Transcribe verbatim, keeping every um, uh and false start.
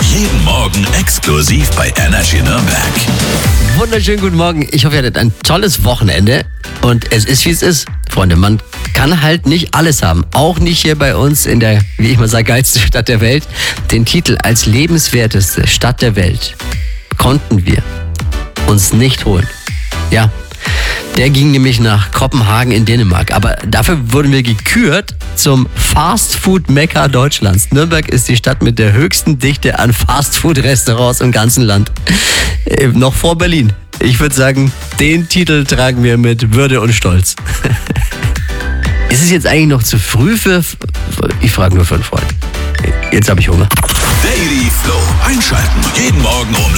Jeden Morgen exklusiv bei Energy Nürnberg. Wunderschönen guten Morgen. Ich hoffe, ihr hattet ein tolles Wochenende. Und es ist, wie es ist. Freunde, man kann halt nicht alles haben. Auch nicht hier bei uns in der, wie ich mal sage, geilste Stadt der Welt. Den Titel als lebenswerteste Stadt der Welt konnten wir uns nicht holen. Ja, der ging nämlich nach Kopenhagen in Dänemark. Aber dafür wurden wir gekürt zum Fastfood-Mekka Deutschlands. Nürnberg ist die Stadt mit der höchsten Dichte an Fastfood-Restaurants im ganzen Land. Äh, noch vor Berlin. Ich würde sagen, den Titel tragen wir mit Würde und Stolz. Ist es jetzt eigentlich noch zu früh für... Ich frage nur für einen Freund. Jetzt habe ich Hunger. Daily Flow einschalten. Jeden Morgen um